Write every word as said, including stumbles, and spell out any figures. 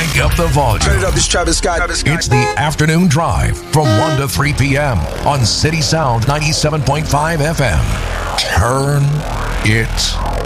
Crank up the volume. Turn it up, this Travis Scott. Travis Scott. It's the afternoon drive from one to three p.m. on City Sound ninety-seven point five F M. Turn it